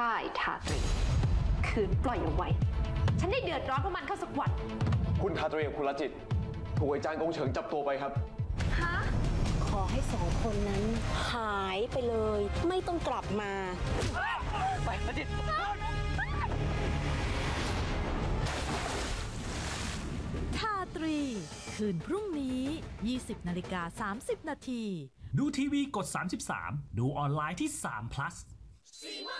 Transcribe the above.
ฆ่าไอ้ทาตรีคืนปล่อยเอาไว้ฉันได้เดือดร้อนเพราะมันเข้าสักวันคุณทาตรีกับคุณละจิตถูกไอ้จานกงเฉิงจับตัวไปครับฮะขอให้สองคนนั้นหายไปเลยไม่ต้องกลับมาไปละจิตทาตรี คืนพรุ่งนี้ 20:30 น. ดูทีวีกด 33 ดูออนไลน์ที่3 plus